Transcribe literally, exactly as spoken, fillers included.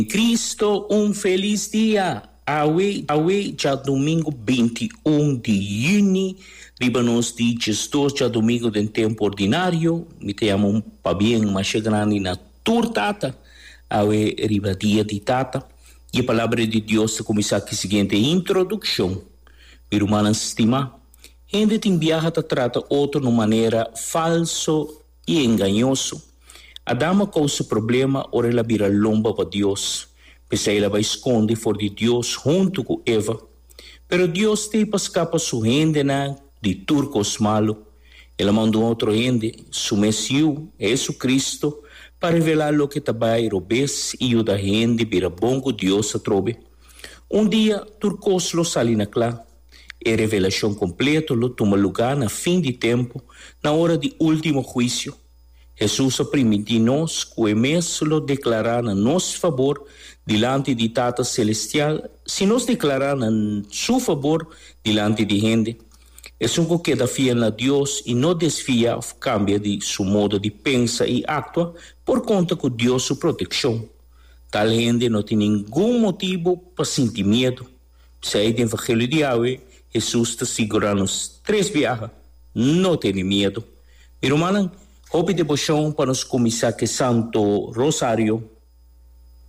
Cristo, um feliz dia. Awe, awe, já domingo vinte e um de junho, riba-nos de gestor, já domingo de tempo ordinário, me chamo um pabien, mas chegando na turtata, awe, riba dia de tata, e a palavra de Deus começa aqui a seguinte introdução. Vir humano estima, gente tem viaja te trata outro de maneira falso e enganoso. A dama causa problema, ora ela vira lomba para Deus. Pensei ela vai esconder fora de Deus junto com Eva. Pero Deus tem para escapar sua gente na, de turcos malo. Ela mandou outro gente, su Messiu, Jesus Cristo, para revelar o que trabalha robes e o da gente vira bom com Deus a trobe. Um dia, turcos lo salina clá. E revelação completa lo toma lugar na fim de tempo, na hora de último juízo. Jesus permite-nos que o mês lo declarar a nosso favor diante de Tata Celestial, se nos declarar a seu favor diante de gente. É um que queda fiel a Deus e não desvia ou cambia de seu modo de pensar e actuar por conta que Deus sua proteção. Tal gente não tem nenhum motivo para sentir medo. Se aí do Evangelho de Yahweh, Jesus está segurando os três viagens. Não tem medo. Irmão, houve devoção para nos começar que Santo Rosário,